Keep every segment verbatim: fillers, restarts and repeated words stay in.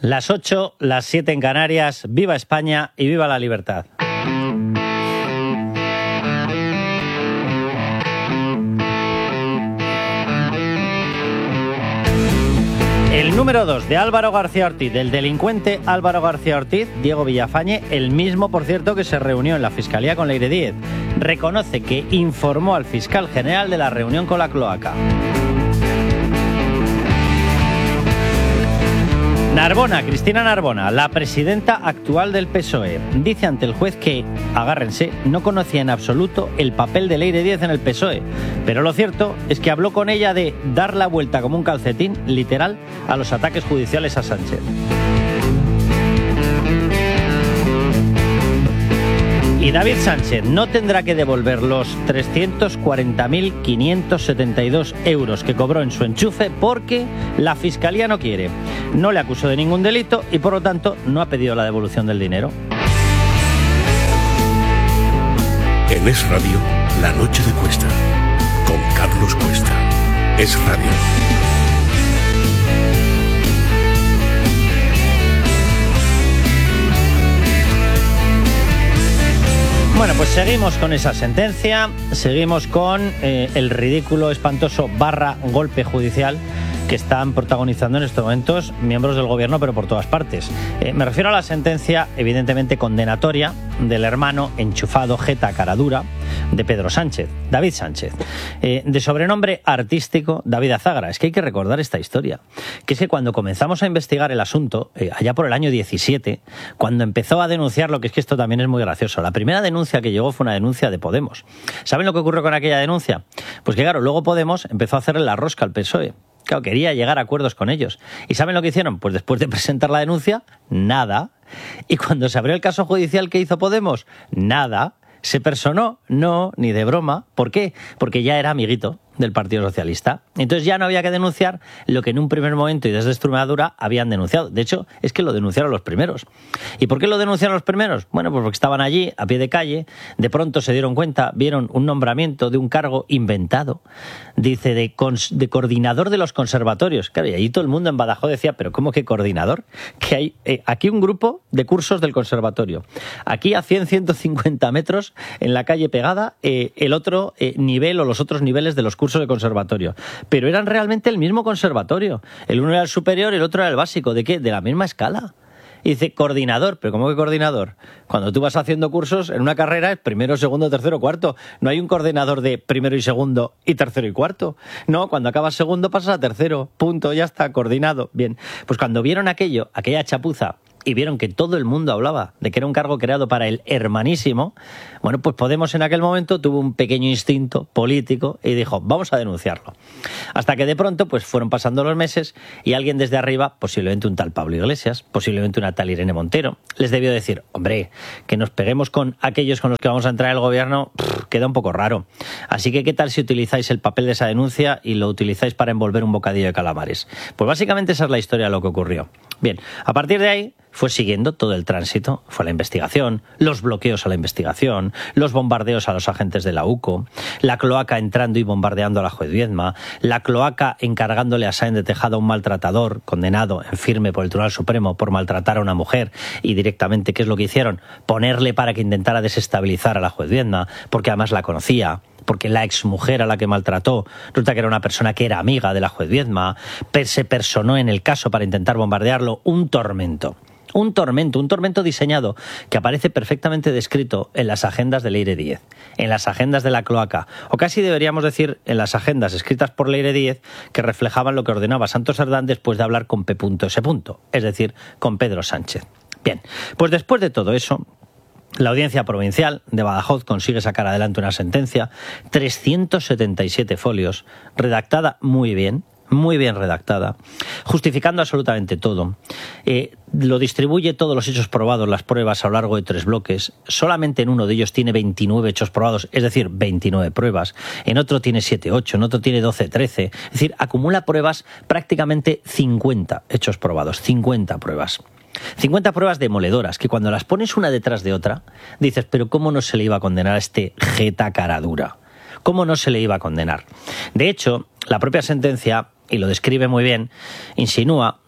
Las ocho, las siete en Canarias. ¡Viva España y viva la libertad! El número dos de Álvaro García Ortiz, del delincuente Álvaro García Ortiz, Diego Villafañe, el mismo, por cierto, que se reunió en la Fiscalía con Leire Díez, reconoce que informó al fiscal general de la reunión con la cloaca. Narbona, Cristina Narbona, la presidenta actual del P S O E, dice ante el juez que, agárrense, no conocía en absoluto el papel de Leire Díez en el P S O E, pero lo cierto es que habló con ella de dar la vuelta como un calcetín, literal, a los ataques judiciales a Sánchez. Y David Sánchez no tendrá que devolver los trescientos cuarenta mil quinientos setenta y dos euros que cobró en su enchufe porque la Fiscalía no quiere. No le acusó de ningún delito y, por lo tanto, no ha pedido la devolución del dinero. En Es Radio, La Noche de Cuesta, con Carlos Cuesta. Es Radio. Bueno, pues seguimos con esa sentencia, seguimos con eh, el ridículo, espantoso barra golpe judicial que están protagonizando en estos momentos miembros del gobierno, pero por todas partes. Eh, me refiero a la sentencia, evidentemente condenatoria, del hermano enchufado jeta caradura de Pedro Sánchez, David Sánchez, eh, de sobrenombre artístico David Azagra. Es que hay que recordar esta historia, que es que cuando comenzamos a investigar el asunto, eh, allá por el año diecisiete, cuando empezó a denunciar, lo que es que esto también es muy gracioso, la primera denuncia que llegó fue una denuncia de Podemos. ¿Saben lo que ocurrió con aquella denuncia? Pues que claro, luego Podemos empezó a hacerle la rosca al P S O E. Claro, quería llegar a acuerdos con ellos. ¿Y saben lo que hicieron? Pues después de presentar la denuncia, nada. Y cuando se abrió el caso judicial, ¿qué hizo Podemos? Nada. ¿Se personó? No, ni de broma. ¿Por qué? Porque ya era amiguito del Partido Socialista. Entonces ya no había que denunciar lo que en un primer momento y desde Extremadura habían denunciado. De hecho, es que lo denunciaron los primeros. ¿Y por qué lo denunciaron los primeros? Bueno, pues porque estaban allí, a pie de calle, de pronto se dieron cuenta, vieron un nombramiento de un cargo inventado, dice, de, cons- de coordinador de los conservatorios. Claro, y allí todo el mundo en Badajoz decía, ¿pero cómo que coordinador? Que hay eh, aquí un grupo de cursos del conservatorio. Aquí a cien, ciento cincuenta metros, en la calle pegada, eh, el otro eh, nivel o los otros niveles de los cursos de conservatorio. Pero eran realmente el mismo conservatorio. El uno era el superior y el otro era el básico. ¿De qué? De la misma escala. Y dice, coordinador. ¿Pero cómo que coordinador? Cuando tú vas haciendo cursos en una carrera es primero, segundo, tercero, cuarto. No hay un coordinador de primero y segundo y tercero y cuarto. No, cuando acabas segundo pasas a tercero. Punto, ya está, coordinado. Bien, pues cuando vieron aquello, aquella chapuza, y vieron que todo el mundo hablaba de que era un cargo creado para el hermanísimo, bueno, pues Podemos en aquel momento tuvo un pequeño instinto político y dijo, vamos a denunciarlo. Hasta que de pronto pues fueron pasando los meses y alguien desde arriba, posiblemente un tal Pablo Iglesias, posiblemente una tal Irene Montero, les debió decir, hombre, que nos peguemos con aquellos con los que vamos a entrar al gobierno, pff, queda un poco raro. Así que, ¿qué tal si utilizáis el papel de esa denuncia y lo utilizáis para envolver un bocadillo de calamares? Pues básicamente esa es la historia de lo que ocurrió. Bien, a partir de ahí fue siguiendo todo el tránsito, fue la investigación, los bloqueos a la investigación, los bombardeos a los agentes de la U C O, la cloaca entrando y bombardeando a la juez Viedma, la cloaca encargándole a Sáenz de Tejada, un maltratador condenado en firme por el Tribunal Supremo por maltratar a una mujer, y directamente, ¿qué es lo que hicieron? Ponerle para que intentara desestabilizar a la juez Viedma, porque además la conocía, porque la exmujer a la que maltrató resulta que era una persona que era amiga de la juez Viedma, se personó en el caso para intentar bombardearlo, un tormento. Un tormento, un tormento diseñado que aparece perfectamente descrito en las agendas de Leire Díez, en las agendas de la cloaca, o casi deberíamos decir en las agendas escritas por Leire Díez que reflejaban lo que ordenaba Santos Cerdán después de hablar con P. S. Es decir, con Pedro Sánchez. Bien, pues después de todo eso, la Audiencia Provincial de Badajoz consigue sacar adelante una sentencia, trescientos setenta y siete folios, redactada muy bien, muy bien redactada, justificando absolutamente todo. Eh, lo distribuye todos los hechos probados, las pruebas a lo largo de tres bloques. Solamente en uno de ellos tiene veintinueve hechos probados, es decir, veintinueve pruebas. En otro tiene siete, ocho, en otro tiene doce, trece. Es decir, acumula pruebas prácticamente cincuenta hechos probados, cincuenta pruebas. cincuenta pruebas demoledoras, que cuando las pones una detrás de otra, dices, pero ¿cómo no se le iba a condenar a este jeta caradura? ¿Cómo no se le iba a condenar? De hecho, la propia sentencia, y lo describe muy bien, insinúa,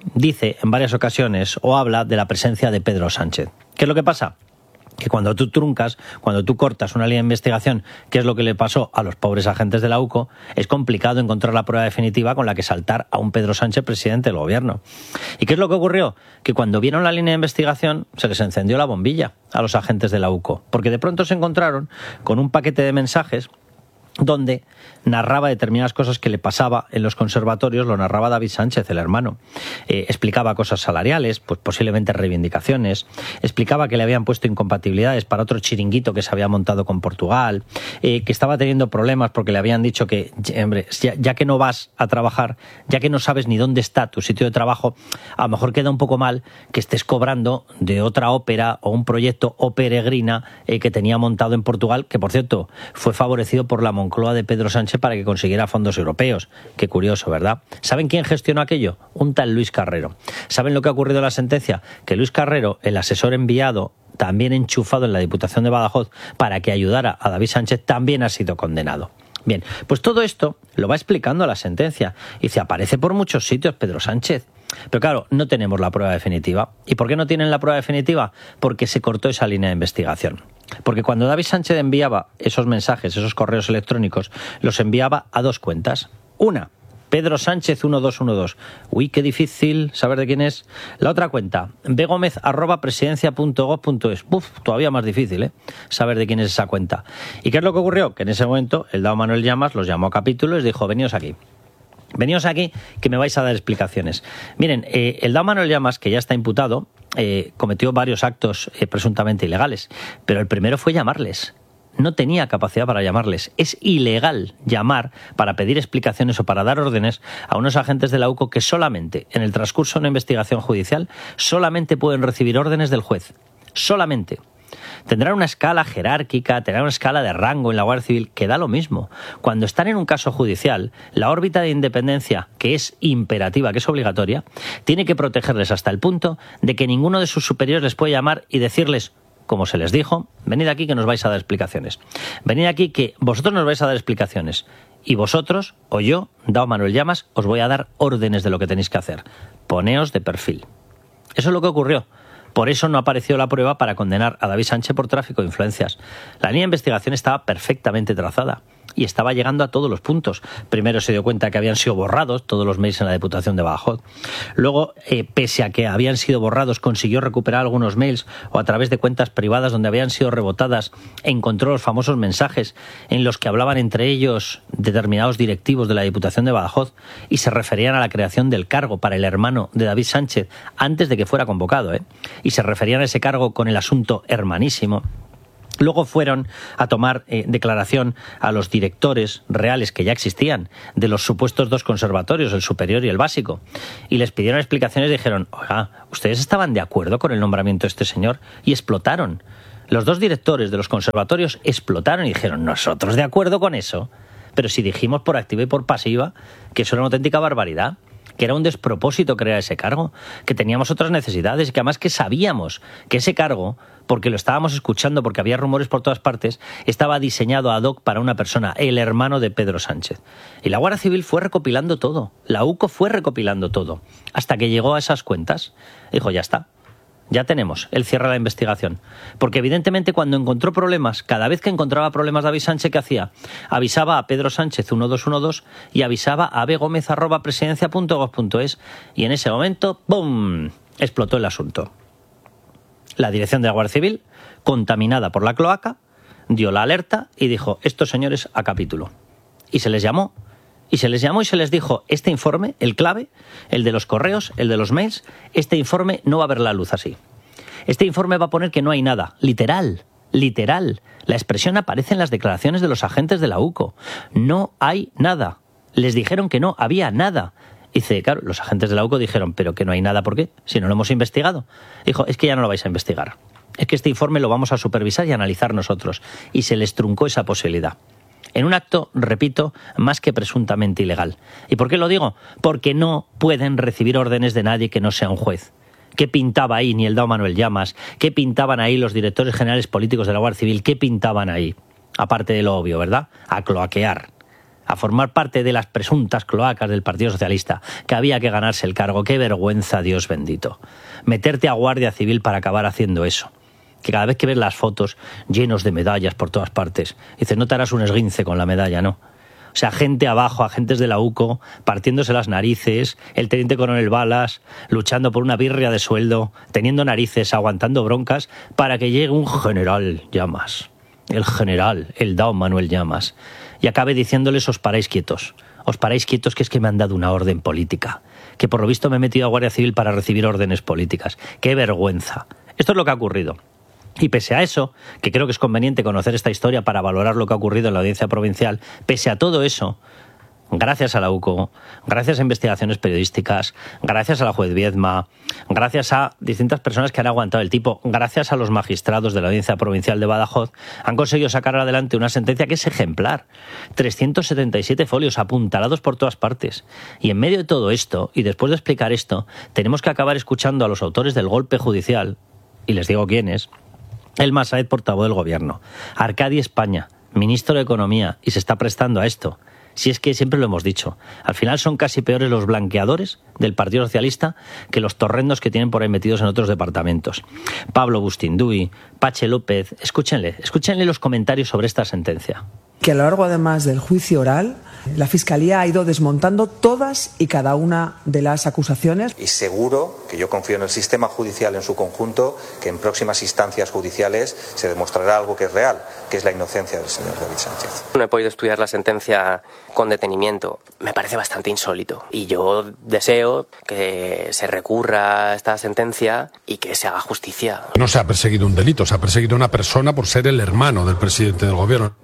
dice en varias ocasiones o habla de la presencia de Pedro Sánchez. ¿Qué es lo que pasa? Que cuando tú truncas, cuando tú cortas una línea de investigación, que es lo que le pasó a los pobres agentes de la U C O, es complicado encontrar la prueba definitiva con la que saltar a un Pedro Sánchez presidente del gobierno. ¿Y qué es lo que ocurrió? Que cuando vieron la línea de investigación se les encendió la bombilla a los agentes de la U C O, porque de pronto se encontraron con un paquete de mensajes donde narraba determinadas cosas que le pasaba en los conservatorios, lo narraba David Sánchez, el hermano. Eh, explicaba cosas salariales, pues posiblemente reivindicaciones, explicaba que le habían puesto incompatibilidades para otro chiringuito que se había montado con Portugal, eh, que estaba teniendo problemas porque le habían dicho que, hombre, ya, ya que no vas a trabajar, ya que no sabes ni dónde está tu sitio de trabajo, a lo mejor queda un poco mal que estés cobrando de otra ópera o un proyecto o peregrina eh, que tenía montado en Portugal, que por cierto fue favorecido por la Moncloa de Pedro Sánchez para que consiguiera fondos europeos. Qué curioso, ¿verdad? ¿Saben quién gestionó aquello? Un tal Luis Carrero. ¿Saben lo que ha ocurrido en la sentencia? Que Luis Carrero, el asesor enviado, también enchufado en la Diputación de Badajoz para que ayudara a David Sánchez, también ha sido condenado. Bien, pues todo esto lo va explicando la sentencia. Y se aparece por muchos sitios Pedro Sánchez. Pero claro, no tenemos la prueba definitiva. ¿Y por qué no tienen la prueba definitiva? Porque se cortó esa línea de investigación. Porque cuando David Sánchez enviaba esos mensajes, esos correos electrónicos, los enviaba a dos cuentas. Una, Pedro Sánchez uno dos uno dos. Uy, qué difícil saber de quién es. La otra cuenta, begomez arroba presidencia punto gob punto es. Uf, todavía más difícil, ¿eh? Saber de quién es esa cuenta. ¿Y qué es lo que ocurrió? Que en ese momento el dao Manuel Llamas los llamó a capítulo y les dijo, veníos aquí. Veníos aquí que me vais a dar explicaciones. Miren, eh, el dao Manuel Llamas, que ya está imputado, eh, cometió varios actos eh, presuntamente ilegales, pero el primero fue llamarles. No tenía capacidad para llamarles. Es ilegal llamar para pedir explicaciones o para dar órdenes a unos agentes de la U C O que solamente, en el transcurso de una investigación judicial, solamente pueden recibir órdenes del juez. Solamente. Tendrán una escala jerárquica, tendrán una escala de rango en la Guardia Civil, que da lo mismo. Cuando están en un caso judicial, la órbita de independencia, que es imperativa, que es obligatoria, tiene que protegerles hasta el punto de que ninguno de sus superiores les puede llamar y decirles, como se les dijo, venid aquí que nos vais a dar explicaciones. Venid aquí que vosotros nos vais a dar explicaciones. Y vosotros, o yo, dao Manuel Llamas, os voy a dar órdenes de lo que tenéis que hacer. Poneos de perfil. Eso es lo que ocurrió. Por eso no apareció la prueba para condenar a David Sánchez por tráfico de influencias. La línea de investigación estaba perfectamente trazada y estaba llegando a todos los puntos. Primero se dio cuenta que habían sido borrados todos los mails en la Diputación de Badajoz. Luego, eh, pese a que habían sido borrados, consiguió recuperar algunos mails o a través de cuentas privadas donde habían sido rebotadas, encontró los famosos mensajes en los que hablaban entre ellos determinados directivos de la Diputación de Badajoz y se referían a la creación del cargo para el hermano de David Sánchez antes de que fuera convocado, ¿eh? Y se referían a ese cargo con el asunto hermanísimo. Luego fueron a tomar eh, declaración a los directores reales que ya existían de los supuestos dos conservatorios, el superior y el básico, y les pidieron explicaciones y dijeron, oiga, ¿ustedes estaban de acuerdo con el nombramiento de este señor? Y explotaron. Los dos directores de los conservatorios explotaron y dijeron, nosotros de acuerdo con eso, pero si dijimos por activa y por pasiva que eso era una auténtica barbaridad, que era un despropósito crear ese cargo, que teníamos otras necesidades, que además que sabíamos que ese cargo, porque lo estábamos escuchando, porque había rumores por todas partes, estaba diseñado ad hoc para una persona, el hermano de Pedro Sánchez. Y la Guardia Civil fue recopilando todo, la U C O fue recopilando todo, hasta que llegó a esas cuentas. Dijo, ya está. Ya tenemos, él cierra la investigación. Porque evidentemente cuando encontró problemas, cada vez que encontraba problemas David Sánchez, ¿qué hacía? Avisaba a Pedro Sánchez uno dos uno dos y avisaba a begomez arroba presidencia punto gob punto es y en ese momento, ¡pum!, explotó el asunto. La dirección de la Guardia Civil, contaminada por la cloaca, dio la alerta y dijo, estos señores a capítulo. Y se les llamó. Y se les llamó y se les dijo, este informe, el clave, el de los correos, el de los mails, este informe no va a ver la luz así. Este informe va a poner que no hay nada. Literal, literal. La expresión aparece en las declaraciones de los agentes de la U C O. No hay nada. Les dijeron que no había nada. Y dice, claro, los agentes de la U C O dijeron, pero que no hay nada, ¿por qué? Si no lo hemos investigado. Dijo, es que ya no lo vais a investigar. Es que este informe lo vamos a supervisar y analizar nosotros. Y se les truncó esa posibilidad. En un acto, repito, más que presuntamente ilegal. ¿Y por qué lo digo? Porque no pueden recibir órdenes de nadie que no sea un juez. ¿Qué pintaba ahí ni el dao Manuel Llamas? ¿Qué pintaban ahí los directores generales políticos de la Guardia Civil? ¿Qué pintaban ahí? Aparte de lo obvio, ¿verdad? A cloaquear. a formar parte de las presuntas cloacas del Partido Socialista, que había que ganarse el cargo. ¡Qué vergüenza, Dios bendito! Meterte a Guardia Civil para acabar haciendo eso. Que cada vez que ves las fotos llenos de medallas por todas partes, dices, no te harás un esguince con la medalla, ¿no? O sea, gente abajo, agentes de la UCO, partiéndose las narices, el teniente coronel Balas, luchando por una birria de sueldo, teniendo narices, aguantando broncas, para que llegue un general Llamas, el general, el Dao Manuel Llamas, y acabe diciéndoles, os paráis quietos, os paráis quietos que es que me han dado una orden política, que por lo visto me he metido a Guardia Civil para recibir órdenes políticas. ¡Qué vergüenza! Esto es lo que ha ocurrido. Y pese a eso, que creo que es conveniente conocer esta historia para valorar lo que ha ocurrido en la audiencia provincial, pese a todo eso, gracias a la UCO, gracias a investigaciones periodísticas, gracias a la juez Viedma, gracias a distintas personas que han aguantado el tipo, gracias a los magistrados de la audiencia provincial de Badajoz, han conseguido sacar adelante una sentencia que es ejemplar. trescientos setenta y siete folios apuntalados por todas partes. Y en medio de todo esto, y después de explicar esto, tenemos que acabar escuchando a los autores del golpe judicial, y les digo quiénes: Elma Saez, portavoz del Gobierno; Arcadi España, ministro de Economía, y se está prestando a esto. Si es que siempre lo hemos dicho, al final son casi peores los blanqueadores del Partido Socialista que los torrendos que tienen por ahí metidos en otros departamentos. Pablo Bustinduy, Pache López, escúchenle, escúchenle los comentarios sobre esta sentencia. Que a lo largo, además del juicio oral, la Fiscalía ha ido desmontando todas y cada una de las acusaciones. Y seguro que yo confío en el sistema judicial en su conjunto, que en próximas instancias judiciales se demostrará algo que es real, que es la inocencia del señor David Sánchez. No he podido estudiar la sentencia con detenimiento. Me parece bastante insólito. Y yo deseo que se recurra a esta sentencia y que se haga justicia. No se ha perseguido un delito, se ha perseguido a una persona por ser el hermano del presidente del Gobierno.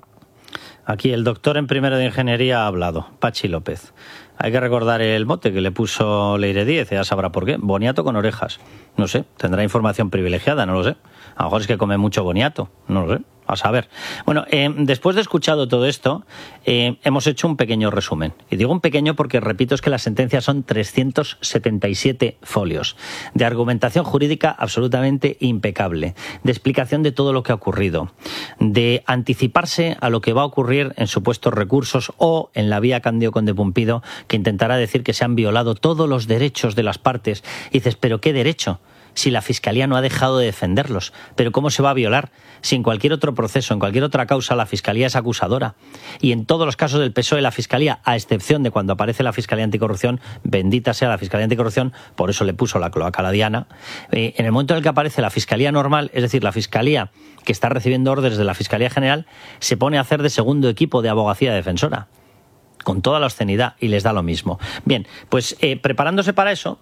Aquí el doctor en primero de Ingeniería ha hablado, Pachi López. Hay que recordar el mote que le puso Leire Díez, ya sabrá por qué. Boniato con orejas. No sé, tendrá información privilegiada, no lo sé. A lo mejor es que come mucho boniato, no lo sé. A saber. Bueno, eh, después de escuchado todo esto, eh, hemos hecho un pequeño resumen. Y digo un pequeño porque, repito, es que las sentencias son trescientos setenta y siete folios. De argumentación jurídica absolutamente impecable. De explicación de todo lo que ha ocurrido. De anticiparse a lo que va a ocurrir en supuestos recursos o en la vía Cándido Conde Pumpido, que intentará decir que se han violado todos los derechos de las partes. Y dices, ¿pero qué derecho? Si la Fiscalía no ha dejado de defenderlos. ¿Pero cómo se va a violar? Si en cualquier otro proceso, en cualquier otra causa, la Fiscalía es acusadora. Y en todos los casos del P S O E, la Fiscalía, a excepción de cuando aparece la Fiscalía Anticorrupción, bendita sea la Fiscalía Anticorrupción, por eso le puso la cloaca a la Diana, eh, en el momento en el que aparece la Fiscalía normal, es decir, la Fiscalía que está recibiendo órdenes de la Fiscalía General, se pone a hacer de segundo equipo de abogacía defensora, con toda la obscenidad, y les da lo mismo. Bien, pues eh, preparándose para eso,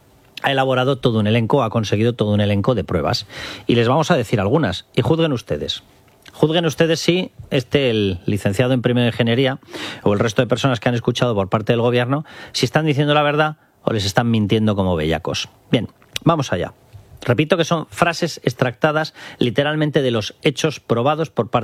ha elaborado todo un elenco, ha conseguido todo un elenco de pruebas. Y les vamos a decir algunas. Y juzguen ustedes. Juzguen ustedes si este, el licenciado en primera de Ingeniería, o el resto de personas que han escuchado por parte del Gobierno, si están diciendo la verdad o les están mintiendo como bellacos. Bien, vamos allá. Repito que son frases extractadas literalmente de los hechos probados por parte